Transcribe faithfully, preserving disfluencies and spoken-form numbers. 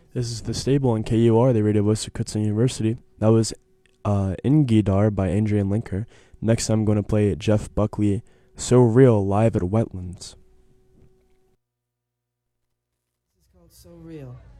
This is The Stable on K U R, the radio voice of Kutztown University. That was uh, Ingidar by Adrian Linker. Next, I'm going to play Jeff Buckley, So Real, live at Wetlands. This is called So Real.